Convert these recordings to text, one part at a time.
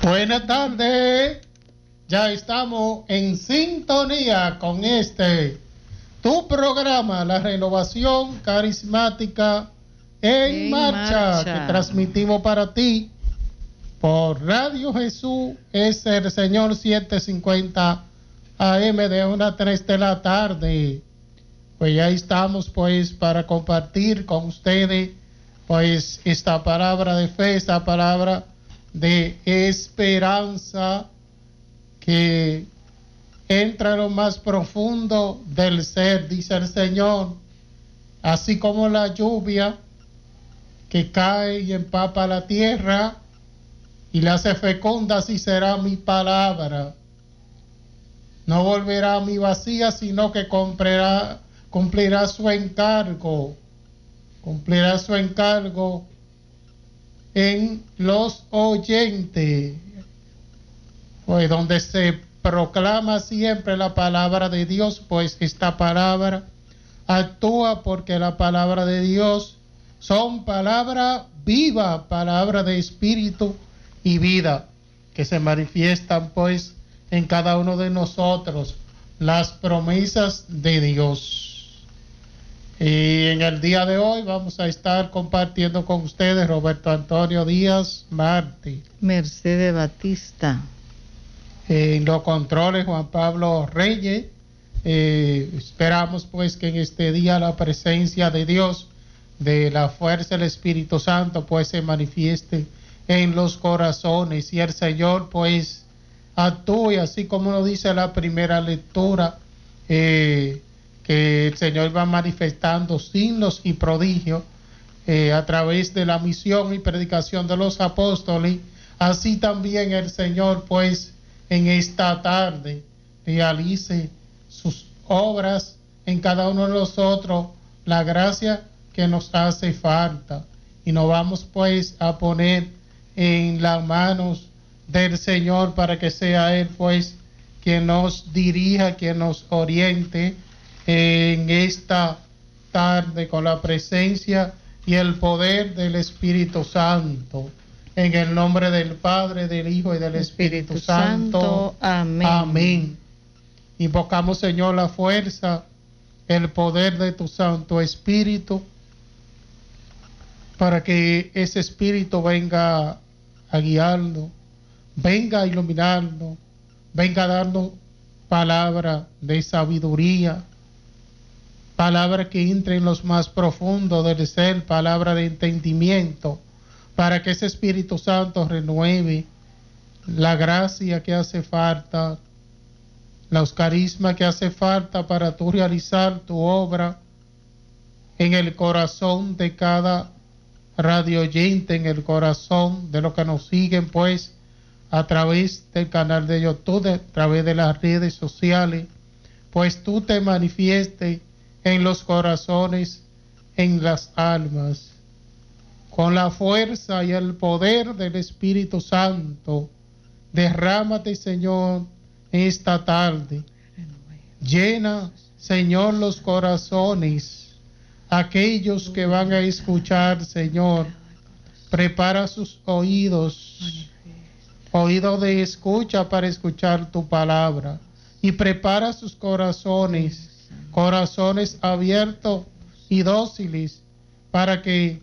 Buenas tardes, ya estamos en sintonía con tu programa, La Renovación Carismática en Marcha, que transmitimos para ti por Radio Jesús, es el Señor 750 AM de 1 a 3 de la tarde. Pues ya estamos pues para compartir con ustedes pues esta palabra de fe, esta palabra de esperanza que entra en lo más profundo del ser, dice el Señor, así como la lluvia que cae y empapa la tierra y la hace fecunda, así será mi palabra. No volverá a mí vacía, sino que cumplirá su encargo en los oyentes, pues donde se proclama siempre la palabra de Dios, pues esta palabra actúa, porque la palabra de Dios son palabra viva, palabra de espíritu y vida, que se manifiestan pues en cada uno de nosotros, las promesas de Dios. Y en el día de hoy vamos a estar compartiendo con ustedes Roberto Antonio Díaz Martí, Mercedes Batista, en los controles Juan Pablo Reyes. Esperamos pues que en este día la presencia de Dios, de la fuerza del Espíritu Santo, pues se manifieste en los corazones y el Señor pues actúe, así como lo dice la primera lectura, que el Señor va manifestando signos y prodigios a través de la misión y predicación de los apóstoles. Así también el Señor pues en esta tarde realice sus obras en cada uno de nosotros, la gracia que nos hace falta, y nos vamos pues a poner en las manos del Señor para que sea Él pues quien nos dirija, quien nos oriente en esta tarde con la presencia y el poder del Espíritu Santo. En el nombre del Padre, del Hijo y del Espíritu Santo. Amén. Amén. Invocamos, Señor, la fuerza, el poder de tu Santo Espíritu, para que ese Espíritu venga a guiarnos, venga a iluminarnos, venga a darnos palabra de sabiduría, palabra que entre en los más profundos del ser, palabra de entendimiento, para que ese Espíritu Santo renueve la gracia que hace falta, los carismas que hace falta para tú realizar tu obra en el corazón de cada radio oyente, en el corazón de los que nos siguen pues a través del canal de YouTube, a través de las redes sociales, pues tú te manifiestes en los corazones, en las almas, con la fuerza y el poder del Espíritu Santo. Derrámate, Señor, esta tarde. Llena, Señor, los corazones, aquellos que van a escuchar, Señor. Prepara sus oídos, oídos de escucha para escuchar tu palabra, y prepara sus corazones, corazones abiertos y dóciles, para que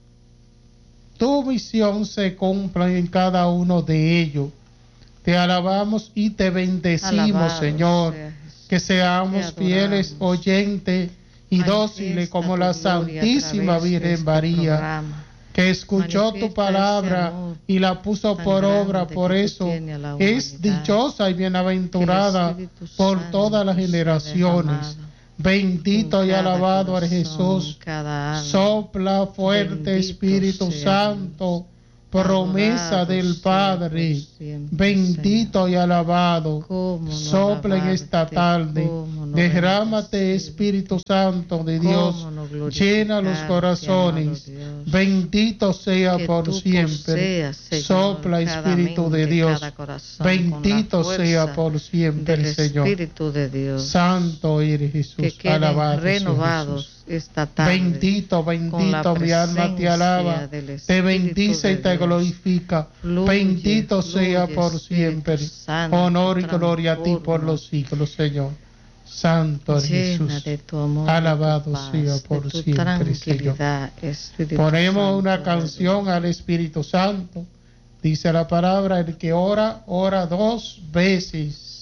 tu misión se cumpla en cada uno de ellos. Te alabamos y te bendecimos, alabado, Señor, que seamos fieles oyentes y dóciles como la Santísima Virgen María, que escuchó tu palabra y la puso por obra. Por eso es dichosa y bienaventurada por todas las generaciones. Bendito y alabado eres Jesús. Sopla fuerte, Espíritu Santo, promesa del Padre. Bendito y alabado. Sopla en esta tarde. Derrámate, Espíritu Santo de Dios. Llena los corazones. Bendito sea por siempre. Sopla, Espíritu de Dios. Bendito sea por siempre el Señor. Santo eres Jesús. Alabado renovados esta tarde. Bendito, con la bendito, mi alma te alaba, presencia del te Espíritu bendice y de te Dios. glorifica. Fluye, Bendito sea fluye, por Espíritu siempre. Santo, Honor y gloria a ti por transforma. los siglos, Señor. Santo eres Llena Jesús. de tu amor, Alabado de tu paz, sea de por tu siempre, Señor. tranquilidad, Espíritu Ponemos Santo una de canción Dios. al Espíritu Santo. Dice la palabra, el que ora, ora 2 veces.